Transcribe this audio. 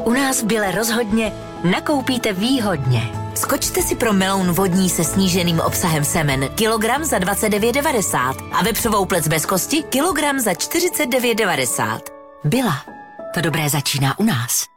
U nás v Bile rozhodně nakoupíte výhodně. Skočte si pro meloun vodní se sníženým obsahem semen kilogram za 29,90 a vepřovou plec bez kosti kilogram za 49,90. Bila. To dobré začíná u nás.